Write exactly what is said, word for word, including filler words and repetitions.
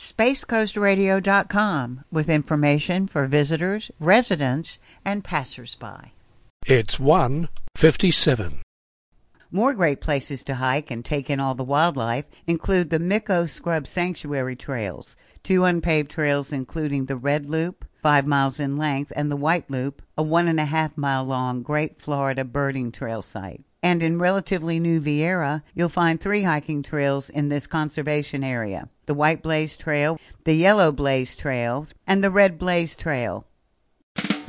space coast radio dot com with information for visitors, residents, and passersby. It's one fifty-seven. More great places to hike and take in all the wildlife include the Micco Scrub Sanctuary Trails, two unpaved trails including the Red Loop, five miles in length, and the White Loop, a one and a half mile long Great Florida Birding Trail site. And in relatively new Vieira, you'll find three hiking trails in this conservation area: the White Blaze Trail, the Yellow Blaze Trail, and the Red Blaze Trail.